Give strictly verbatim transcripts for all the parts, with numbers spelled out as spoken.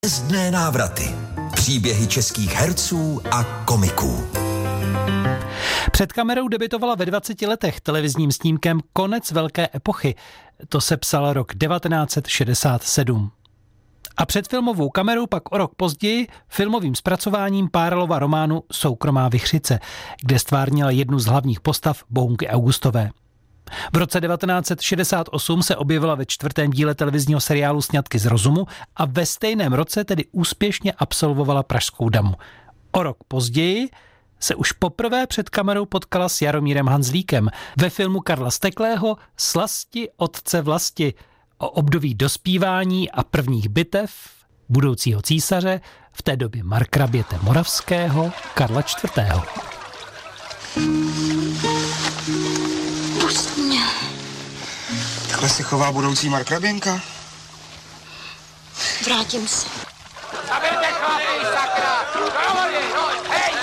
Hvězdné návraty. Příběhy českých herců a komiků. Před kamerou debutovala ve dvaceti letech televizním snímkem Konec velké epochy. To se psal rok devatenáct set šedesát sedm. A před filmovou kamerou pak o rok později filmovým zpracováním Párlova románu Soukromá vichřice, kde stvárnila jednu z hlavních postav Bohunky Augustové. V roce devatenáct set šedesát osm se objevila ve čtvrtém díle televizního seriálu Sňatky z rozumu a ve stejném roce tedy úspěšně absolvovala Pražskou damu. O rok později se už poprvé před kamerou potkala s Jaromírem Hanzlíkem ve filmu Karla Steklého Slasti otce vlasti o období dospívání a prvních bitev budoucího císaře, v té době markraběte moravského Karla čtvrtého. Pust mě. Takhle se chová budoucí markraběnka? Vrátím se. Zabijte chlapi, sakra! Hej!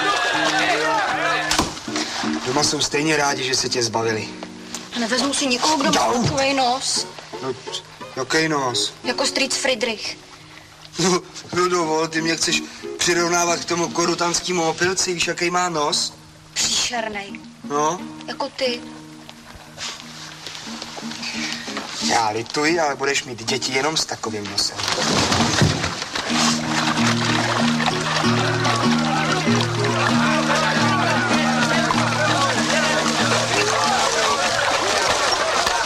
Doma jsou stejně rádi, že se tě zbavili. A nevezmu si nikoho, kdo má takovej nos. No, jaký nos? Jako strýc Friedrich. No, no dovol, ty mě chceš přirovnávat k tomu korutanskému opilci, víš, jaký má nos? Příšernej. No? Jako ty. Já lituji, ale budeš mít děti jenom s takovým nosem.